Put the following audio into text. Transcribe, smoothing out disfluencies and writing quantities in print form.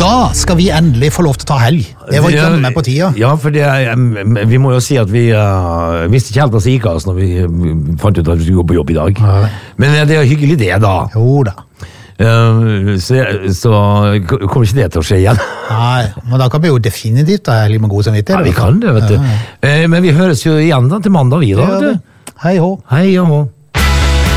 da skal vi endelig få lov til å ta helg. Det var ikke med på tida. Ja, for vi må jo si at vi visste ikke helt hva som gikk av oss når vi fant ut at vi skulle gå på jobb i dag. Men det er hyggelig det da. Jo da. Så kommer ikke det til å skje igjen. Nei, men da kan vi jo definitivt ta helg med god samvittighet. Ja, vi kan det, vet du. Men vi høres jo igjen da til mandag, vi da. Hei hå. Hei hå.